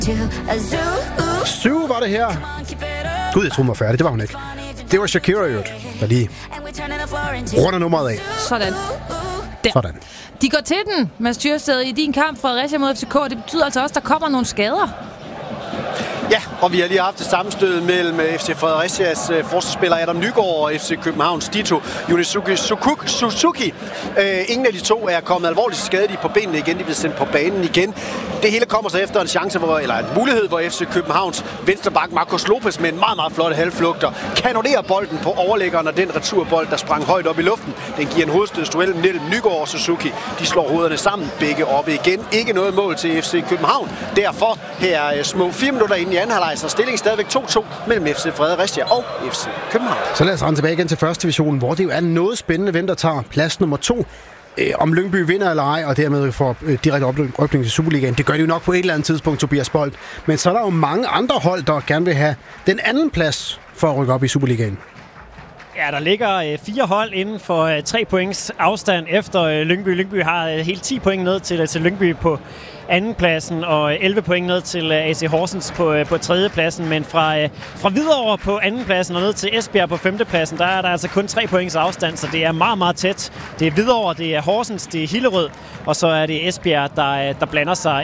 Syv var det her. Gud, jeg troede, hun var færdig. Det var hun ikke. Det var Shakira, der lige runder nummeret af. Sådan. Sådan. De går til den, Mads Thyrsted, i din kamp Fredericia mod FCK. Det betyder altså også, at der kommer nogle skader. Ja, og vi har lige haft et sammenstød mellem FC Fredericias forsvarsspiller Adam Nygaard og FC Københavns Dito Yunisuke Suzuki. Ingen af de to er kommet alvorligt skadet på benene igen. De er blevet sendt på banen igen. Det hele kommer så efter en chance, en mulighed, hvor FC Københavns venstreback Marcos Lopez med en meget, meget flot halvflugter kanonerer bolden på overlæggeren, og den returbold, der sprang højt op i luften, den giver en hovedstødsduel mellem Nygaard og Suzuki. De slår hovederne sammen, begge oppe igen. Ikke noget mål til FC København. Derfor her små 4 minutter inden i anden halvleg, så stilling stadigvæk 2-2 mellem FC Fredericia og FC København. Så lad os rende tilbage igen til første division, hvor det jo er noget spændende, hvem der tager plads nummer 2. Om Lyngby vinder eller ej, og dermed får direkte oprykning til Superligaen. Det gør de jo nok på et eller andet tidspunkt, Tobias Bold. Men så er der jo mange andre hold, der gerne vil have den anden plads for at rykke op i Superligaen. Ja, der ligger 4 hold inden for 3 points afstand efter Lyngby. Lyngby har helt 10 point ned til Lyngby på andenpladsen og 11 point ned til AC Horsens på tredjepladsen. Men fra Hvidovre på andenpladsen og ned til Esbjerg på femtepladsen, der er der altså kun 3 points afstand, så det er meget, meget tæt. Det er Hvidovre, det er Horsens, det er Hillerød, og så er det Esbjerg, der blander sig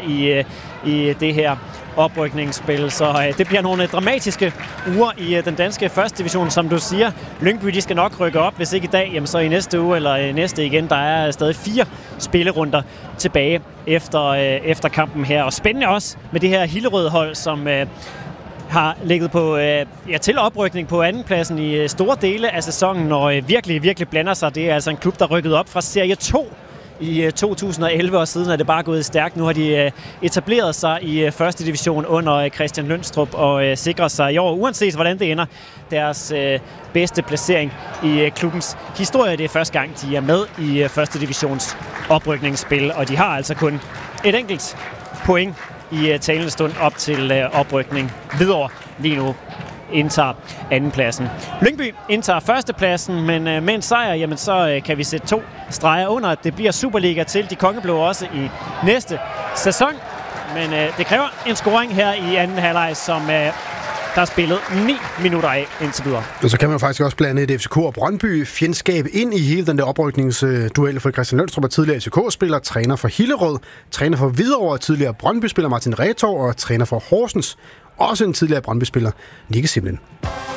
i det her oprykningsspil. Så det bliver nogle dramatiske uger i den danske første division, som du siger. Lyngby, de skal nok rykke op, hvis ikke i dag, jamen så i næste uge eller næste igen. Der er stadig 4 spillerunder tilbage efter kampen her. Og spændende også med det her Hillerød-hold, som har ligget på til oprykning på andenpladsen i store dele af sæsonen, og virkelig, virkelig blander sig. Det er altså en klub, der rykkede op fra Serie 2 i 2011, og siden er det bare gået stærkt. Nu har de etableret sig i første division under Christian Lønstrup og sikrer sig i år, uanset hvordan det ender, deres bedste placering i klubbens historie. Det er første gang, de er med i første divisions oprykningsspil, og de har altså kun et enkelt point i talende stund op til oprykning. Hvidovre lige nu indtager andenpladsen. Lyngby indtager førstepladsen, men med en sejr, jamen så kan vi sætte 2 streger under, at det bliver Superliga til de kongeblå også i næste sæson. Men det kræver en scoring her i anden halvleg, som der er spillet 9 minutter af indtil videre. Og så kan man jo faktisk også blande et FCK og Brøndby fjendskab ind i hele den der oprykningsduel, for Christian Lønstrup er tidligere FCK-spiller, træner for Hillerød, træner for Hvidovre, tidligere Brøndby-spiller Martin Retov og træner for Horsens, også en tidligere Brøndby-spiller, Nikke Simlen.